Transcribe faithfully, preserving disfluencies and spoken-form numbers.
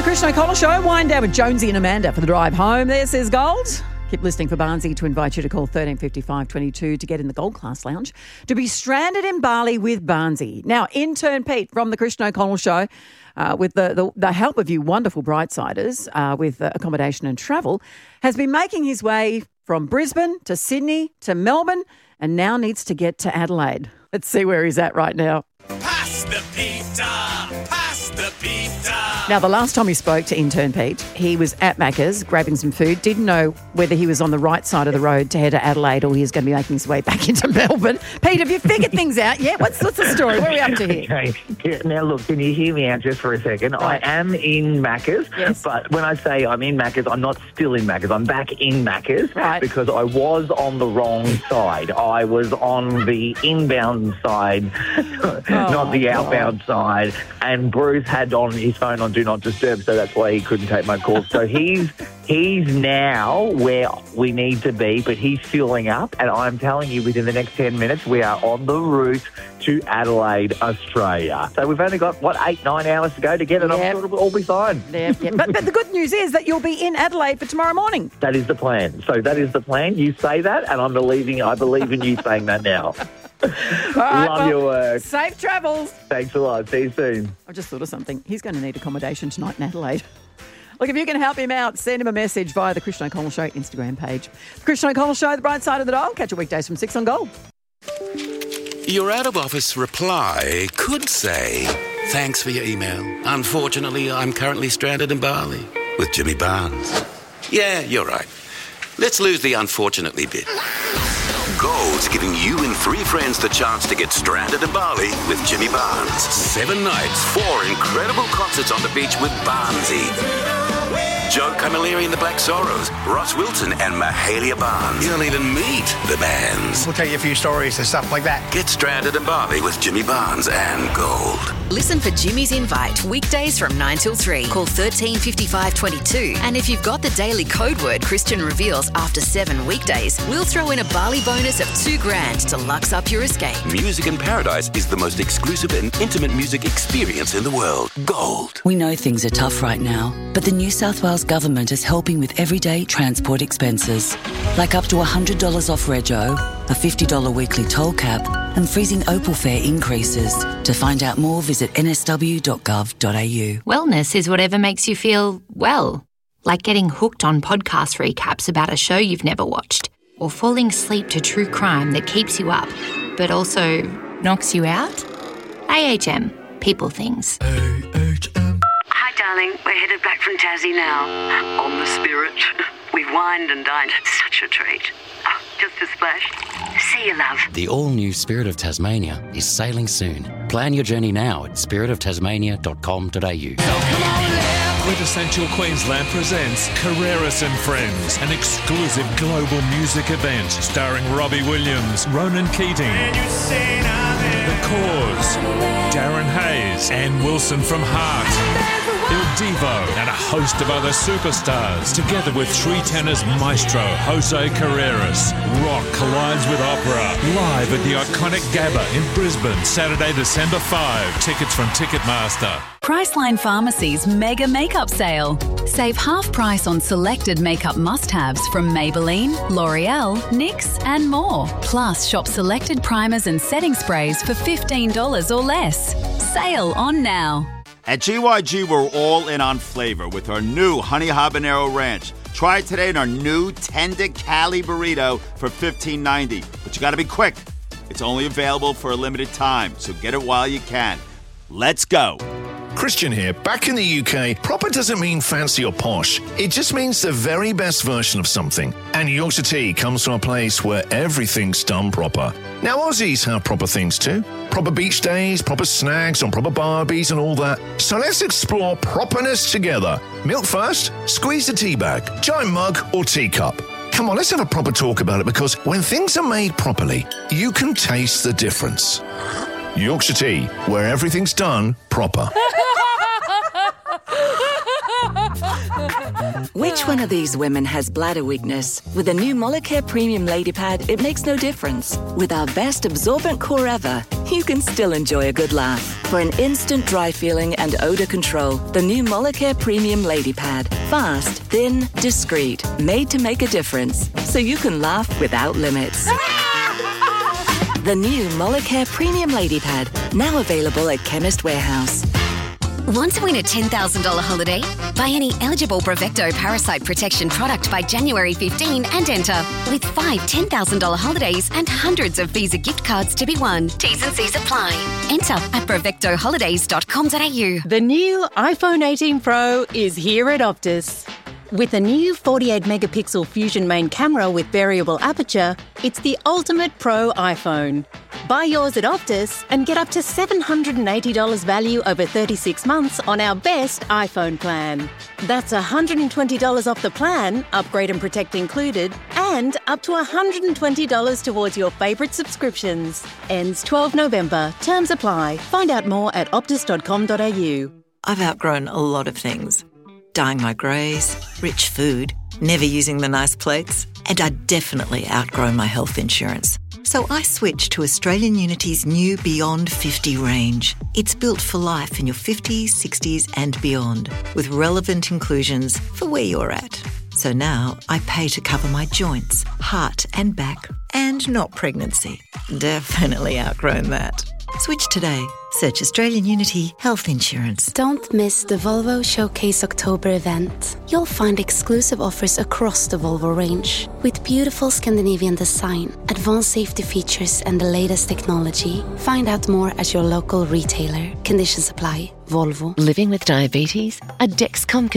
Chris and O'Connell Show. Wind down with Jonesy and Amanda for the drive home. There says Gold. Keep listening for Barnsey to invite you to call thirteen fifty-five twenty-two to get in the Gold Class Lounge to be stranded in Bali with Barnsey. Now, intern Pete from the Chris and O'Connell Show, uh, with the, the, the help of you wonderful Brightsiders uh, with uh, accommodation and travel, has been making his way from Brisbane to Sydney to Melbourne and now needs to get to Adelaide. Let's see where he's at right now. Pass the pizza! Pass the pizza! Now, the last time we spoke to intern Pete, he was at Macca's grabbing some food, didn't know whether he was on the right side of the road to head to Adelaide or he was going to be making his way back into Melbourne. Pete, have you figured things out yet? What's, what's the story? What are we up to here? Okay. Yeah, now, look, can you hear me out just for a second? Right. I am in Macca's, yes. But when I say I'm in Macca's, I'm not still in Macca's. I'm back in Macca's right. because I was on the wrong side. I was on the inbound side, oh, not the God. outbound side. And Bruce had on his phone on Do Not Disturb, so that's why he couldn't take my calls. So he's he's now where we need to be, but he's fueling up. And I'm telling you, within the next ten minutes, we are on the route to Adelaide, Australia. So we've only got, what, eight, nine hours to go to get it. Yep. I'm sure it'll all be fine. Yep, yep. But, but the good news is that you'll be in Adelaide for tomorrow morning. That is the plan. So that is the plan. You say that, and I'm believing. I believe in you saying that now. All right, Love well, your work. Safe travels. Thanks a lot. See you soon. I just thought of something. He's going to need accommodation tonight in Adelaide. Look, if you can help him out, send him a message via the Chris and O'Connell Show Instagram page. The Chris and O'Connell Show, the bright side of the dial. Catch you weekdays from six on Gold. Your out-of-office reply could say, thanks for your email. Unfortunately, I'm currently stranded in Bali with Jimmy Barnes. Yeah, you're right. Let's lose the unfortunately bit. Gold's giving you and three friends the chance to get stranded in Bali with Jimmy Barnes. Seven nights, four incredible concerts on the beach with Barnesy. Joe Camilleri and the Black Sorrows, Ross Wilson and Mahalia Barnes. You'll even meet the bands. We'll tell you a few stories and stuff like that. Get stranded in Bali with Jimmy Barnes and Gold. Listen for Jimmy's Invite weekdays from nine till three. Call thirteen fifty-five twenty-two. And if you've got the daily code word Christian reveals after seven weekdays, we'll throw in a Bali bonus of two grand to lux up your escape. Music in Paradise is the most exclusive and intimate music experience in the world. Gold. We know things are tough right now, but the New South Wales Government is helping with everyday transport expenses, like up to one hundred dollars off rego, a fifty dollars weekly toll cap, and freezing Opal fare increases. To find out more, visit n s w dot gov dot a u. Wellness is whatever makes you feel well, like getting hooked on podcast recaps about a show you've never watched, or falling asleep to true crime that keeps you up, but also knocks you out. A H M, people things. Hi, darling. We're headed back from Tassie now. On the Spirit. We've wined and dined. Such a treat. Oh, just a splash. See you, love. The all-new Spirit of Tasmania is sailing soon. Plan your journey now at spirit of tasmania dot com dot a u. Quintessential Queensland presents Carreras and Friends, an exclusive global music event starring Robbie Williams, Ronan Keating, The Cause, Darren Hayes, Ann Wilson from Heart, Il Divo, and a host of other superstars, together with three tenors maestro Jose Carreras. Rock collides with opera, live at the iconic Gabba in Brisbane, Saturday, December fifth. Tickets from Ticketmaster. Priceline Pharmacy's Mega Makeup Sale. Save half price on selected makeup must-haves from Maybelline, L'Oreal, N Y X and more. Plus, shop selected primers and setting sprays for fifteen dollars or less. Sale on now. At G Y G, we're all in on flavor with our new Honey Habanero Ranch. Try it today in our new Tender Cali Burrito for fifteen ninety. But you got to be quick. It's only available for a limited time, so get it while you can. Let's go. Christian here. Back in the U K, proper doesn't mean fancy or posh. It just means the very best version of something. And Yorkshire Tea comes from a place where everything's done proper. Now, Aussies have proper things too. Proper beach days, proper snags on proper barbies and all that. So let's explore properness together. Milk first, squeeze the tea bag, giant mug or teacup. Come on, let's have a proper talk about it, because when things are made properly, you can taste the difference. Yorkshire Tea, where everything's done proper. Which one of these women has bladder weakness? With a new Molicare Premium Lady Pad, it makes no difference. With our best absorbent core ever, you can still enjoy a good laugh. For an instant dry feeling and odour control, the new Molicare Premium Lady Pad. Fast, thin, discreet, made to make a difference, so you can laugh without limits. The new Molicare Premium Lady Pad, now available at Chemist Warehouse. Want to win a ten thousand dollars holiday? Buy any eligible Bravecto parasite protection product by January fifteenth and enter. With five ten thousand dollars holidays and hundreds of Visa gift cards to be won. T's and C's apply. Enter at bravecto holidays dot com dot a u. The new iPhone eighteen Pro is here at Optus. With a new forty-eight megapixel Fusion main camera with variable aperture, it's the ultimate pro iPhone. Buy yours at Optus and get up to seven hundred eighty dollars value over thirty-six months on our best iPhone plan. That's one hundred twenty dollars off the plan, upgrade and protect included, and up to one hundred twenty dollars towards your favourite subscriptions. Ends twelfth of November. Terms apply. Find out more at optus dot com dot a u. I've outgrown a lot of things. Dyeing my greys, rich food, never using the nice plates, and I definitely outgrown my health insurance. So I switched to Australian Unity's new Beyond fifty range. It's built for life in your fifties, sixties and beyond, with relevant inclusions for where you're at. So now I pay to cover my joints, heart and back, and not pregnancy. Definitely outgrown that. Switch today. Search Australian Unity Health Insurance. Don't miss the Volvo Showcase October event. You'll find exclusive offers across the Volvo range. With beautiful Scandinavian design, advanced safety features and the latest technology. Find out more at your local retailer. Conditions apply. Volvo. Living with diabetes? A Dexcom